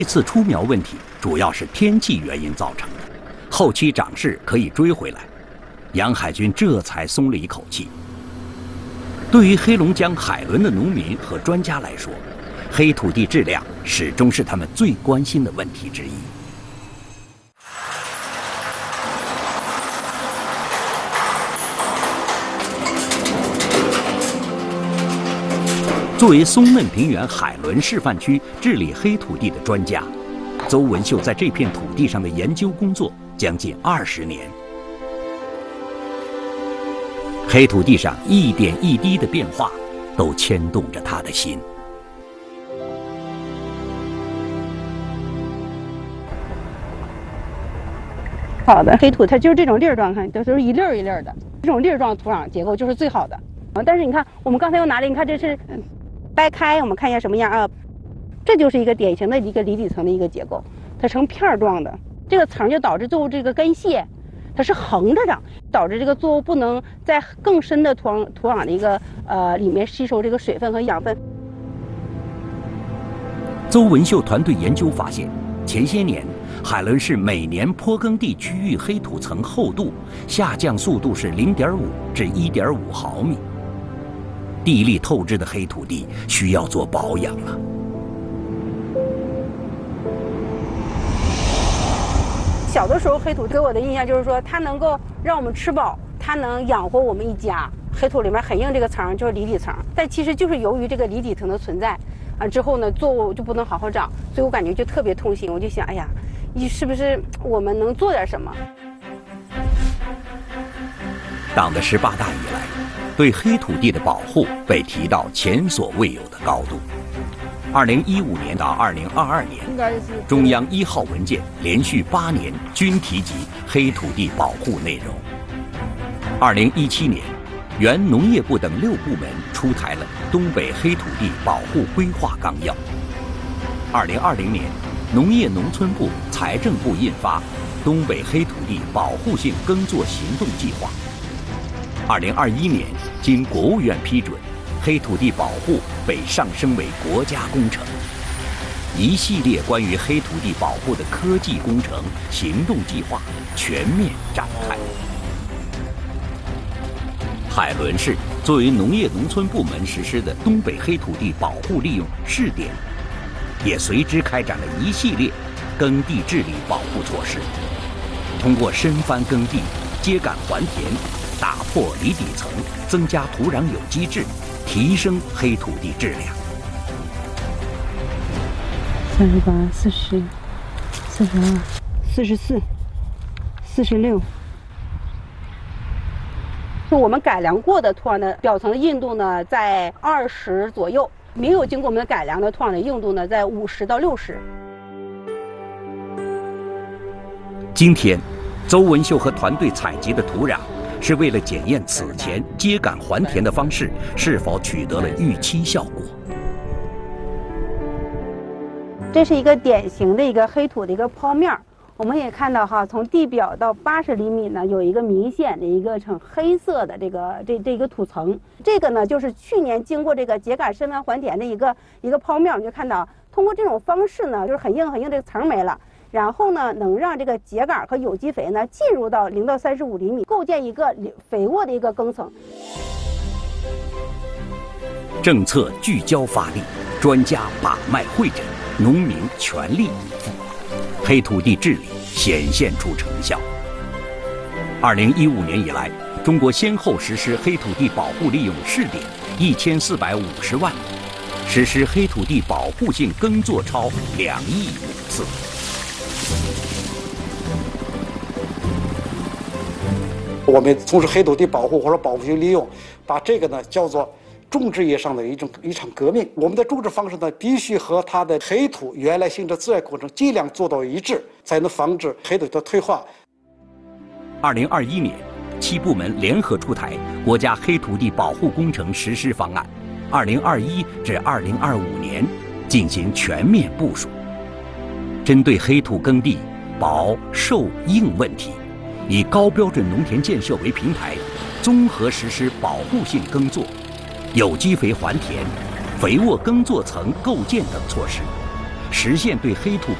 这次出苗问题主要是天气原因造成的，后期涨势可以追回来，杨海军这才松了一口气。对于黑龙江海伦的农民和专家来说，黑土地质量始终是他们最关心的问题之一。作为松嫩平原海伦示范区治理黑土地的专家，邹文秀在这片土地上的研究工作将近20年。黑土地上一点一滴的变化，都牵动着他的心。 好的，黑土它就是这种粒儿状，看都是一粒儿一粒儿的，这种粒儿状土壤结构就是最好的。但是你看，我们刚才又拿了，你看这是掰开，我们看一下什么样啊？这就是一个典型的一个离底层的一个结构，它呈片儿状的，这个层就导致作物这个根系它是横着长，导致这个作物不能在更深的土壤的一个里面吸收这个水分和养分。 邹文秀团队研究发现，前些年海伦市每年坡耕地区域黑土层厚度下降速度是0.5至1.5毫米。地力透支的黑土地需要做保养了。 小的时候，黑土给我的印象就是说，它能够让我们吃饱，它能养活我们一家。黑土里面很硬，这个层就是离底层，但其实就是由于这个离底层的存在，之后呢，作物就不能好好长，所以我感觉就特别痛心。我就想，哎呀，是不是我们能做点什么？ 党的18大以来，对黑土地的保护被提到前所未有的高度。2015年到2022年，中央1号文件连续8年均提及黑土地保护内容。2017年，原农业部等6部门出台了《东北黑土地保护规划纲要》。2020年，农业农村部、财政部印发《东北黑土地保护性耕作行动计划》。2021年，经国务院批准，黑土地保护被上升为国家工程。一系列关于黑土地保护的科技工程行动计划全面展开。海伦市作为农业农村部门实施的东北黑土地保护利用试点，也随之开展了一系列耕地治理保护措施，通过深翻耕地、秸秆还田，打破离底层，增加土壤有机质，提升黑土地质量。 38、40、42、44、46。就我们改良过的土壤的表层的硬度呢，在20左右；没有经过我们的改良的土壤的硬度呢，在50到60。 今天，邹文秀和团队采集的土壤，是为了检验此前秸秆还田的方式是否取得了预期效果。 这是一个典型的一个黑土的一个剖面。我们也看到哈，从地表到80厘米呢，有一个明显的一个呈黑色的这个土层。这个呢，就是去年经过这个秸秆深翻还田的一个剖面，我们就看到，通过这种方式呢，就是很硬很硬，这个层没了。然后呢，能让这个秸秆和有机肥呢进入到0到35厘米，构建一个肥沃的一个耕层。 政策聚焦发力，专家把脉会诊，农民全力以赴，黑土地治理显现出成效。2015年以来，中国先后实施黑土地保护利用试点1450万，实施黑土地保护性耕作超2亿亩次。 我们从事黑土地保护或者保护性利用，把这个呢叫做种植业上的一场革命。我们的种植方式呢，必须和它的黑土原来性质自然过程尽量做到一致，才能防止黑土的退化。 2021年，7部门联合出台国家黑土地保护工程实施方案，2021至2025年进行全面部署。针对黑土耕地薄、瘦、硬问题，以高标准农田建设为平台，综合实施保护性耕作、有机肥还田、肥沃耕作层构建等措施， 实现对黑土